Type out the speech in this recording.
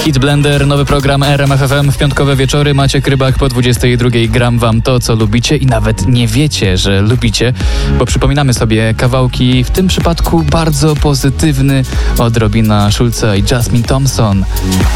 Hit Blender, nowy program RMF FM w piątkowe wieczory. Maciek Rybak po 22. Gram wam to, co lubicie i nawet nie wiecie, że lubicie, bo przypominamy sobie kawałki, w tym przypadku bardzo pozytywny, od Robina Schulza i Jasmine Thompson.